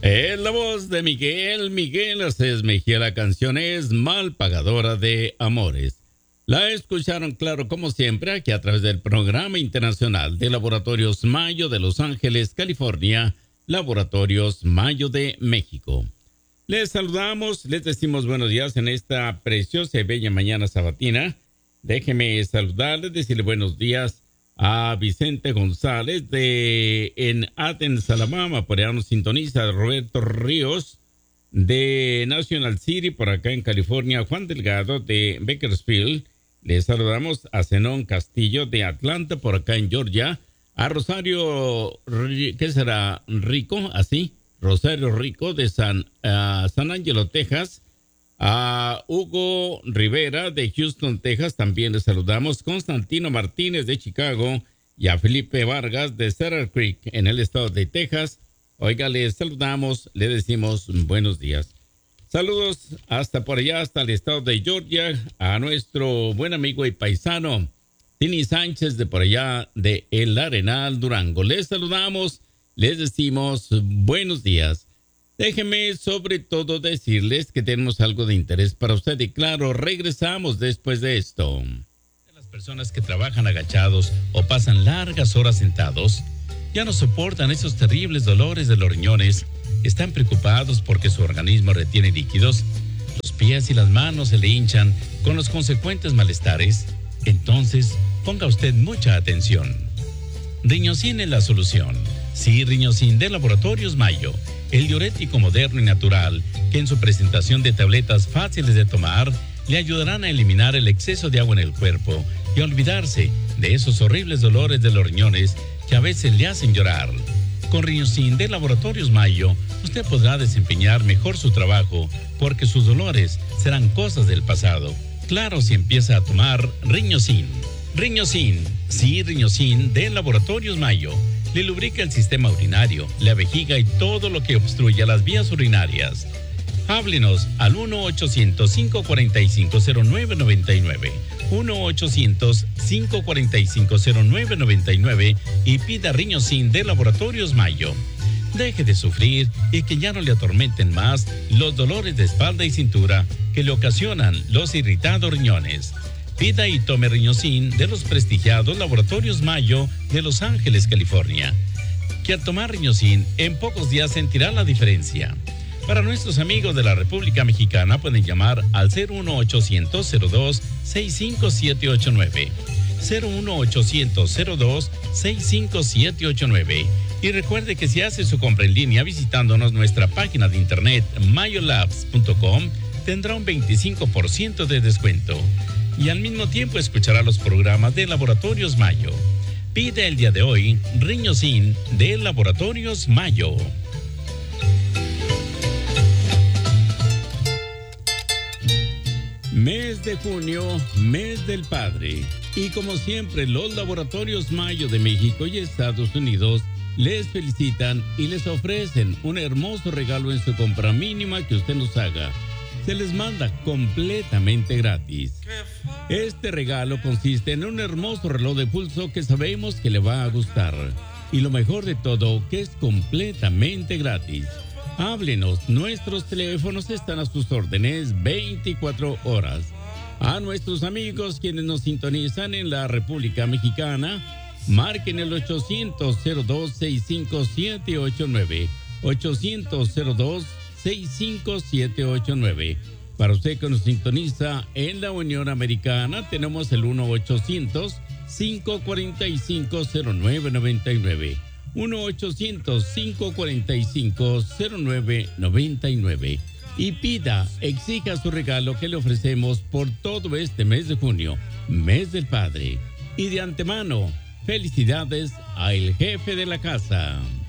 Es la voz de Miguel Aceves Mejía. La canción es Mal Pagadora de Amores. La escucharon, claro, como siempre, aquí a través del Programa Internacional de Laboratorios Mayo de Los Ángeles, California, Laboratorios Mayo de México. Les saludamos, les decimos buenos días en esta preciosa y bella mañana sabatina. Déjeme saludarles, decirle buenos días a Vicente González en Athens, Alabama. Por allá nos sintoniza Roberto Ríos de National City, por acá en California. Juan Delgado de Bakersfield. Les saludamos a Zenón Castillo de Atlanta, por acá en Georgia. A Rosario, ¿qué será? Rico, así. Rosario Rico de San Angelo, Texas. A Hugo Rivera de Houston, Texas, también les saludamos. Constantino Martínez de Chicago y a Felipe Vargas de Cedar Creek en el estado de Texas. Oiga, les saludamos, le decimos buenos días. Saludos hasta por allá, hasta el estado de Georgia, a nuestro buen amigo y paisano Tini Sánchez de por allá de El Arenal, Durango. Les saludamos, les decimos buenos días. Déjenme sobre todo decirles que tenemos algo de interés para usted y claro, regresamos después de esto. Las personas que trabajan agachados o pasan largas horas sentados ya no soportan esos terribles dolores de los riñones, están preocupados porque su organismo retiene líquidos, los pies y las manos se le hinchan con los consecuentes malestares. Entonces, ponga usted mucha atención. Riñosin es la solución. Sí, Riñosin de Laboratorios Mayo, el diurético moderno y natural que en su presentación de tabletas fáciles de tomar le ayudarán a eliminar el exceso de agua en el cuerpo y a olvidarse de esos horribles dolores de los riñones que a veces le hacen llorar. Con Riñosin de Laboratorios Mayo, usted podrá desempeñar mejor su trabajo porque sus dolores serán cosas del pasado. Claro, si empieza a tomar Riñosin. Riñosin, sí, Riñosin de Laboratorios Mayo. Le lubrica el sistema urinario, la vejiga y todo lo que obstruya las vías urinarias. Háblenos al 1-800-545-0999, 1-800-545-0999 y pida Riñosin de Laboratorios Mayo. Deje de sufrir y que ya no le atormenten más los dolores de espalda y cintura que le ocasionan los irritados riñones. Pida y tome Riñosin de los prestigiados Laboratorios Mayo de Los Ángeles, California, que al tomar Riñosin en pocos días sentirá la diferencia. Para nuestros amigos de la República Mexicana pueden llamar al 01800-02-65789, 01800-02-65789. Y recuerde que si hace su compra en línea visitándonos nuestra página de internet mayolabs.com, tendrá un 25% de descuento. Y al mismo tiempo escuchará los programas de Laboratorios Mayo. Pide el día de hoy Riñosin de Laboratorios Mayo. Mes de junio, mes del padre. Y como siempre, los Laboratorios Mayo de México y Estados Unidos les felicitan y les ofrecen un hermoso regalo en su compra mínima que usted nos haga. Se les manda completamente gratis. Este regalo consiste en un hermoso reloj de pulso que sabemos que le va a gustar. Y lo mejor de todo, que es completamente gratis. Háblenos, nuestros teléfonos están a sus órdenes 24 horas. A nuestros amigos quienes nos sintonizan en la República Mexicana, marquen el 800-02-65789, 800-02-65789. Para usted que nos sintoniza en la Unión Americana, tenemos el 1-800-545-0999. 1-800-545-0999. Y pida, exija su regalo que le ofrecemos por todo este mes de junio, mes del padre. Y de antemano, felicidades al jefe de la casa.